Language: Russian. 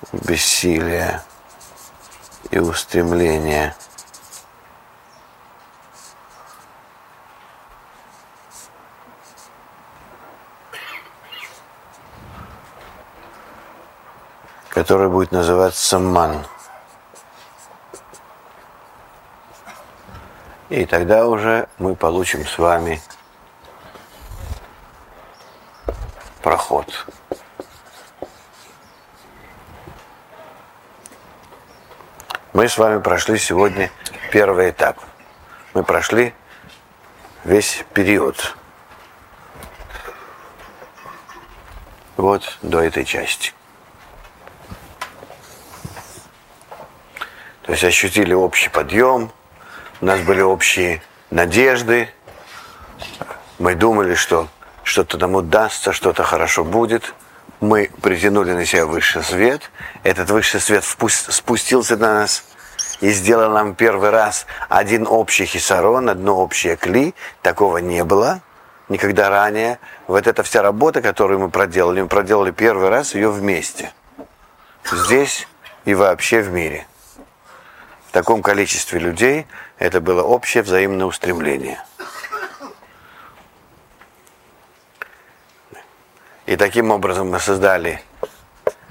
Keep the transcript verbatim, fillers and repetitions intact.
бессилия и устремления. Который будет называться ман. И тогда уже мы получим с вами проход. Мы с вами прошли сегодня первый этап. Мы прошли весь период. Вот до этой части. То есть ощутили общий подъем, у нас были общие надежды, мы думали, что что-то нам удастся, что-то хорошо будет. Мы притянули на себя высший свет, этот высший свет спустился на нас и сделал нам первый раз один общий хисарон, одно общее кли. Такого не было никогда ранее. Вот эта вся работа, которую мы проделали, мы проделали первый раз ее вместе. Здесь и вообще в мире. В таком количестве людей это было общее взаимное устремление. И таким образом мы создали